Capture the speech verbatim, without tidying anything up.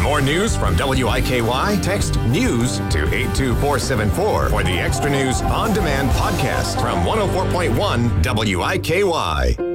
more news from W I K Y? Text NEWS to eight two four seven four for the Extra News On Demand podcast from one oh four point one W I K Y.